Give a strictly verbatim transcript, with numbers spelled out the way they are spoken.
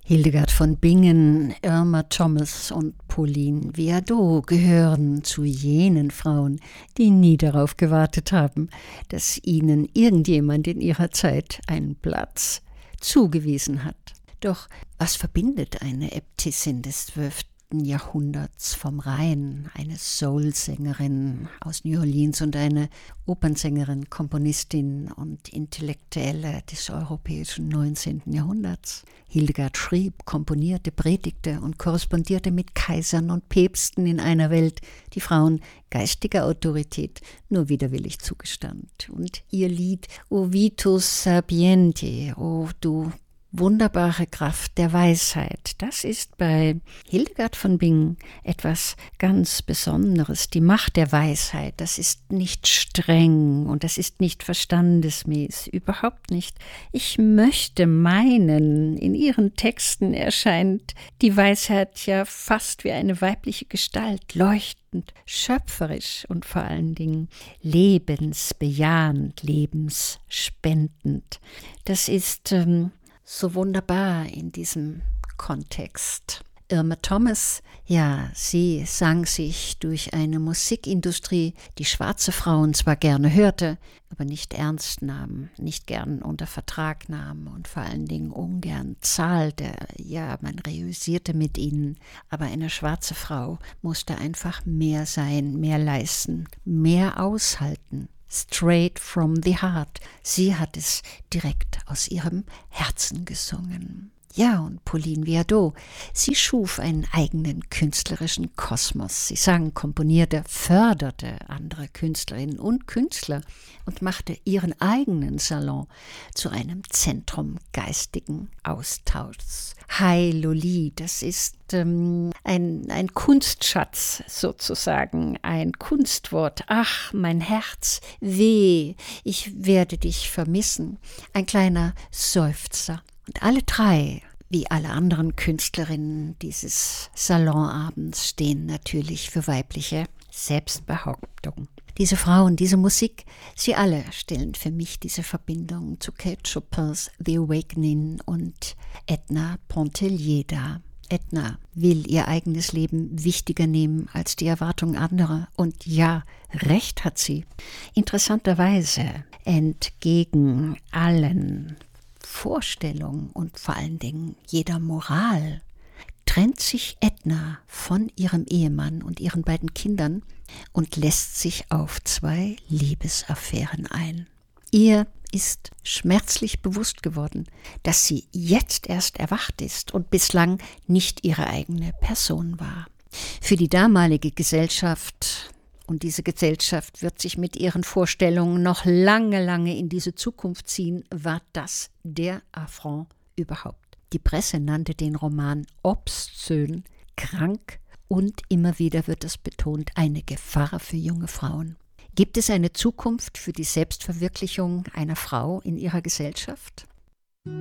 Hildegard von Bingen, Irma Thomas und Pauline Viardot gehören zu jenen Frauen, die nie darauf gewartet haben, dass ihnen irgendjemand in ihrer Zeit einen Platz zugewiesen hat. Doch was verbindet eine Äbtissin des zwölften Jahrhunderts vom Rhein, eine Soul-Sängerin aus New Orleans und eine Opernsängerin, Komponistin und Intellektuelle des europäischen neunzehnten Jahrhunderts? Hildegard schrieb, komponierte, predigte und korrespondierte mit Kaisern und Päpsten in einer Welt, die Frauen geistiger Autorität nur widerwillig zugestand. Und ihr Lied O Vitus Sapienti, O du wunderbare Kraft der Weisheit. Das ist bei Hildegard von Bingen etwas ganz Besonderes. Die Macht der Weisheit, das ist nicht streng und das ist nicht verstandesmäß, überhaupt nicht. Ich möchte meinen, in ihren Texten erscheint die Weisheit ja fast wie eine weibliche Gestalt, leuchtend, schöpferisch und vor allen Dingen lebensbejahend, lebensspendend. Das ist ähm, so wunderbar in diesem Kontext. Irma Thomas, ja, sie sang sich durch eine Musikindustrie, die schwarze Frauen zwar gerne hörte, aber nicht ernst nahm, nicht gern unter Vertrag nahm und vor allen Dingen ungern zahlte. Ja, man reüssierte mit ihnen, aber eine schwarze Frau musste einfach mehr sein, mehr leisten, mehr aushalten. Straight from the heart. Sie hat es direkt aus ihrem Herzen gesungen. Ja, und Pauline Viardot, sie schuf einen eigenen künstlerischen Kosmos. Sie sang, komponierte, förderte andere Künstlerinnen und Künstler und machte ihren eigenen Salon zu einem Zentrum geistigen Austauschs. Hai Loli, das ist ähm, ein, ein Kunstschatz sozusagen, ein Kunstwort. Ach, mein Herz, weh, ich werde dich vermissen. Ein kleiner Seufzer. Und alle drei, wie alle anderen Künstlerinnen dieses Salonabends, stehen natürlich für weibliche Selbstbehauptung. Diese Frauen, diese Musik, sie alle stellen für mich diese Verbindung zu Kate Chopins The Awakening und Edna Pontellier dar. Edna will ihr eigenes Leben wichtiger nehmen als die Erwartungen anderer. Und ja, recht hat sie. Interessanterweise entgegen allen Vorstellung und vor allen Dingen jeder Moral trennt sich Edna von ihrem Ehemann und ihren beiden Kindern und lässt sich auf zwei Liebesaffären ein. Ihr ist schmerzlich bewusst geworden, dass sie jetzt erst erwacht ist und bislang nicht ihre eigene Person war. Für die damalige Gesellschaft, und diese Gesellschaft wird sich mit ihren Vorstellungen noch lange, lange in diese Zukunft ziehen, war das der Affront überhaupt. Die Presse nannte den Roman obszön, krank und immer wieder wird es betont, eine Gefahr für junge Frauen. Gibt es eine Zukunft für die Selbstverwirklichung einer Frau in ihrer Gesellschaft?